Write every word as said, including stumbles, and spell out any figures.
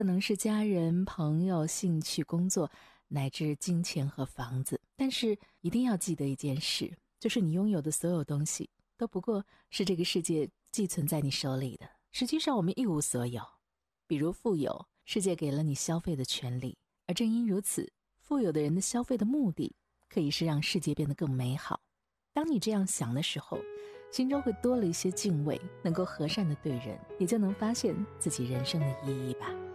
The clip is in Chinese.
可能是家人、朋友、兴趣、工作，乃至金钱和房子。但是一定要记得一件事，就是你拥有的所有东西都不过是这个世界寄存在你手里的。实际上我们一无所有，比如富有，世界给了你消费的权利，而正因如此，富有的人的消费的目的可以是让世界变得更美好。当你这样想的时候，心中会多了一些敬畏，能够和善的对人，也就能发现自己人生的意义吧。